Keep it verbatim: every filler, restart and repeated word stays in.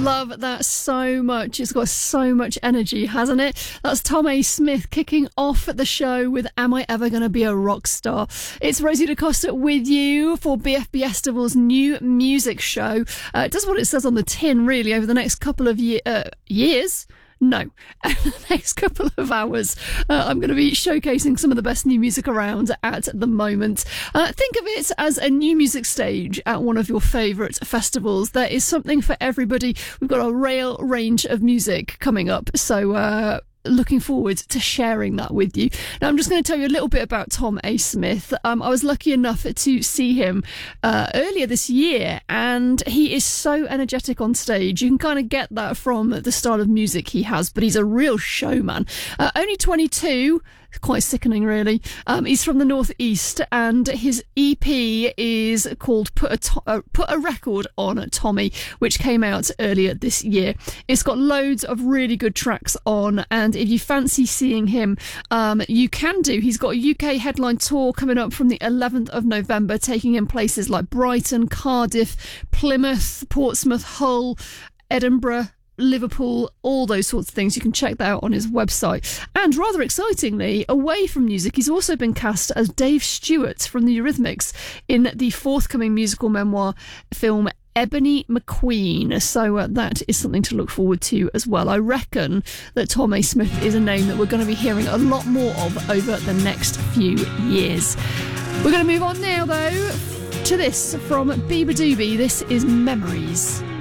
Love that so much. It's got so much energy, hasn't it? That's Tom A. Smith kicking off the show with Am I Ever Gonna Be a Rock Star? It's Rosie DeCosta with you for B F B Estival's new music show. Uh, it does what it says on the tin, really, over the next couple of ye- uh, years. No, the next couple of hours, uh, I'm going to be showcasing some of the best new music around at the moment. Uh, think of it as a new music stage at one of your favourite festivals. There is something for everybody. We've got a real range of music coming up, so uh, looking forward to sharing that with you. Now, I'm just going to tell you a little bit about Tom A. Smith. Um, I was lucky enough to see him uh, earlier this year, and he is so energetic on stage. You can kind of get that from the style of music he has, but he's a real showman. Uh, only twenty-two, quite sickening, really. Um, he's from the Northeast, and his E P is called Put a, to- uh, Put a Record on Tommy, which came out earlier this year. It's got loads of really good tracks on, and if you fancy seeing him, um, you can do. He's got a U K headline tour coming up from the eleventh of November, taking in places like Brighton, Cardiff, Plymouth, Portsmouth, Hull, Edinburgh, Liverpool, all those sorts of things. You can check that out on his website. And rather excitingly, away from music, he's also been cast as Dave Stewart from the Eurythmics in the forthcoming musical memoir film Ebony McQueen. So uh, that is something to look forward to as well. I reckon that Tom A. Smith is a name that we're going to be hearing a lot more of over the next few years. We're going to move on now, though, to this from Bieber Doobie. This is Memories.